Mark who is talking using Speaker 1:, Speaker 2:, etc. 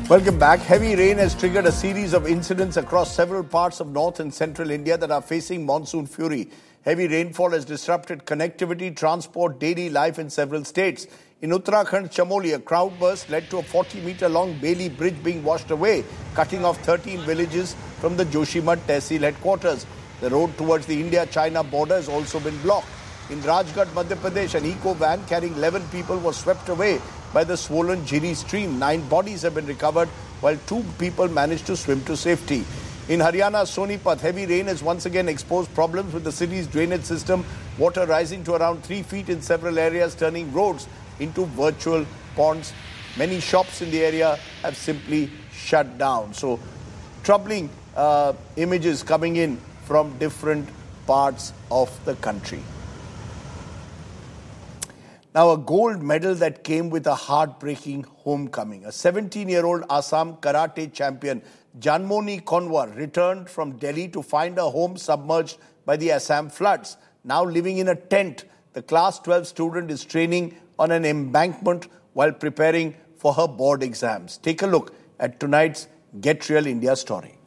Speaker 1: Welcome back. Heavy rain has triggered a series of incidents across several parts of north and central India that are facing monsoon fury. Heavy rainfall has disrupted connectivity, transport, daily life in several states. In Uttarakhand, Chamoli, a crowdburst led to a 40-meter-long Bailey Bridge being washed away, cutting off 13 villages from the Joshimath Tehsil headquarters. The road towards the India-China border has also been blocked. In Rajgarh, Madhya Pradesh, an eco-van carrying 11 people was swept away by the swollen Jhiri stream. 9 bodies have been recovered, while 2 people managed to swim to safety. In Haryana, Sonipat, heavy rain has once again exposed problems with the city's drainage system, water rising to around 3 feet in several areas, turning roads into virtual ponds. Many shops in the area have simply shut down. So, troubling images coming in from different parts of the country. Now, a gold medal that came with a heartbreaking homecoming. A 17-year-old Assam karate champion, Janmoni Konwar, returned from Delhi to find her home submerged by the Assam floods. Now living in a tent, the class 12 student is training on an embankment while preparing for her board exams. Take a look at tonight's Get Real India story.